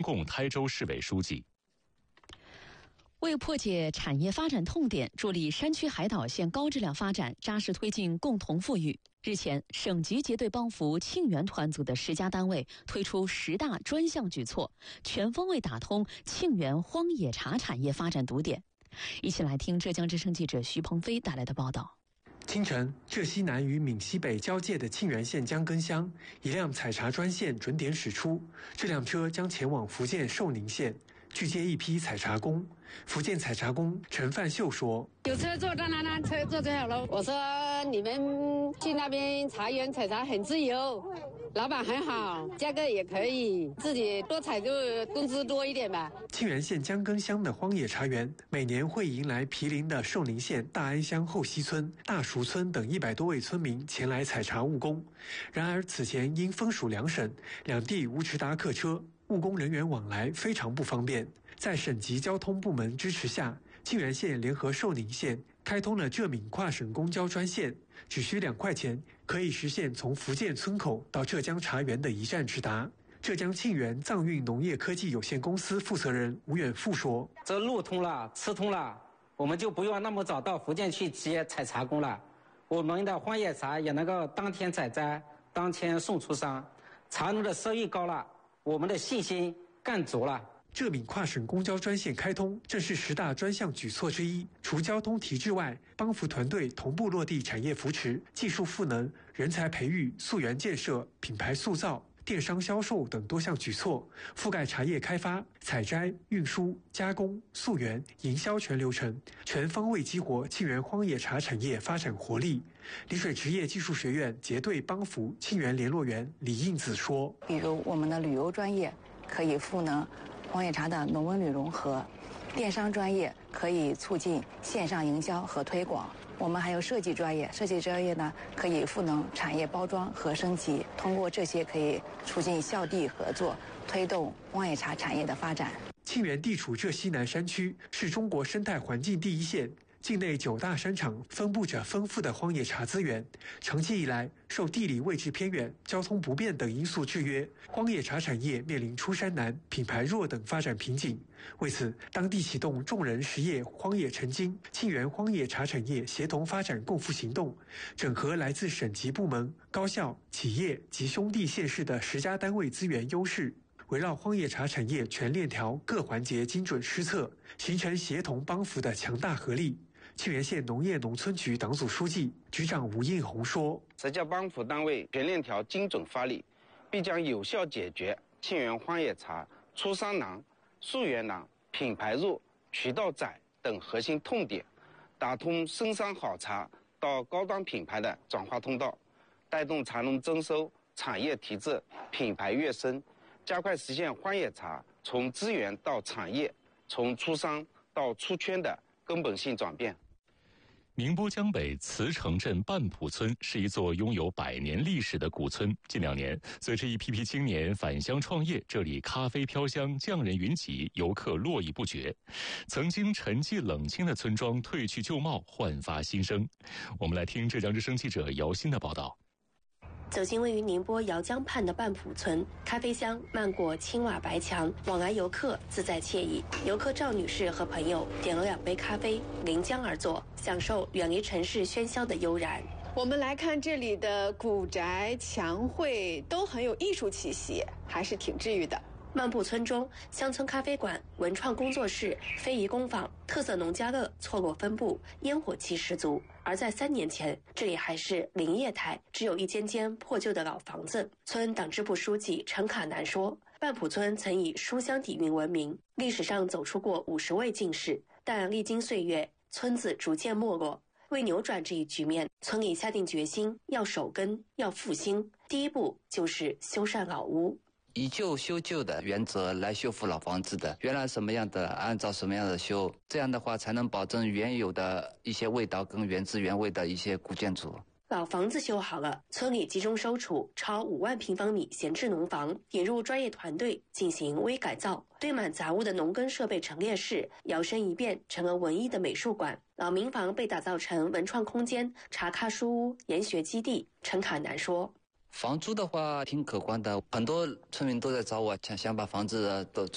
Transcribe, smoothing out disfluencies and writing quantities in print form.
贡台州市委书记。 为破解产业发展痛点，助力山区海岛县高质量发展，扎实推进共同富裕，日前，省级结对帮扶沁源团组的10家单位推出10大专项举措，全方位打通沁源荒野茶产业发展堵点。一起来听浙江之声记者徐鹏飞带来的报道。 清晨，浙西南与闽西北交界的沁源县江根乡，一辆采茶专线准点驶出，这辆车将前往福建寿宁县，拒接一批采茶工。福建采茶工陈范秀说：“ 有车坐，当然车坐最好了。我说你们去那边茶园采茶很自由，老板很好，价格也可以，自己多采就工资多一点吧。” 沁源县江根乡的荒野茶园每年会迎来毗邻的寿宁县大安乡后溪村、大熟村等100多位村民前来采茶务工。然而此前因分属两省，两地无直达客车，务工人员往来非常不方便。在省级交通部门支持下，沁源县联合寿宁县开通了浙闽跨省公交专线，只需2块钱，可以实现从福建村口到浙江茶园的一站直达。浙江沁源藏运农业科技有限公司负责人吴远富说：“ 这路通了，吃通了，我们就不用那么早到福建去接采茶工了。我们的荒野茶也能够当天采摘，当天送出商，茶农的收益高了，我们的信心更足了。” 浙闽跨省公交专线开通，正是10大专项举措之一。除交通提质外，帮扶团队同步落地产业扶持、技术赋能、人才培育、溯源建设、品牌塑造、电商销售等多项举措，覆盖茶叶开发、采摘、运输、加工、溯源、营销全流程，全方位激活沁源荒野茶产业发展活力。丽水职业技术学院结对帮扶沁源联络员李应子说：“ 比如我们的旅游专业可以赋能荒野茶的农文旅融合，电商专业可以促进线上营销和推广。我们还有设计专业，设计专业呢可以赋能产业包装和升级。通过这些可以促进校地合作，推动荒野茶产业的发展。” 沁源地处浙西南山区，是中国生态环境第一线。境内9大山场分布着丰富的荒野茶资源，长期以来受地理位置偏远、交通不便等因素制约，荒野茶产业面临出山难、品牌弱等发展瓶颈。为此，当地启动众人实业荒野成精、沁源荒野茶产业协同发展共赴行动，整合来自省级部门、高校、企业及兄弟县市的10家单位资源优势，围绕荒野茶产业全链条各环节精准施策，形成协同帮扶的强大合力。沁源县农业农村局党组书记、局长吴应红说 ：“10家帮扶单位全链条精准发力，必将有效解决沁源荒野茶出商难、溯源难、品牌弱、渠道窄等核心痛点，打通深山好茶到高端品牌的转化通道，带动茶农增收、产业提质、品牌跃升，加快实现荒野茶从资源到产业、从出商到出圈的根本性转变。” 宁波江北慈城镇半浦村是一座拥有100年历史的古村。近2年，随着一批批青年返乡创业，这里咖啡飘香，匠人云集，游客络绎不绝。曾经沉寂冷清的村庄褪去旧貌，焕发新生。我们来听浙江之声记者姚鑫的报道。 走进位于宁波姚江畔的半浦村，咖啡香漫过青瓦白墙，往来游客自在惬意。游客赵女士和朋友点了2杯咖啡，临江而坐，享受远离城市喧嚣的悠然。 我们来看这里的古宅、墙绘都很有艺术气息，还是挺治愈的。 漫步村中，乡村咖啡馆、文创工作室、非遗工坊、特色农家乐错落分布，烟火气十足。而在3年前，这里还是林业态，只有一间间破旧的老房子。村党支部书记陈卡南说，半浦村曾以书香底蕴闻名，历史上走出过50位进士，但历经岁月，村子逐渐没落。为扭转这一局面，村里下定决心要守根，要复兴。第一步就是修缮老屋。 以旧修旧的原则来修复老房子的，原来什么样的按照什么样的修，这样的话才能保证原有的一些味道跟原汁原味的一些古建筑。 老房子修好了，村里集中收储超5万平方米闲置农房，引入专业团队进行微改造，堆满杂物的农耕设备陈列室摇身一变成了文艺的美术馆，老民房被打造成文创空间、茶咖书屋、研学基地。陈卡南说， 房租的话挺可观的，很多村民都在找我，想把房子都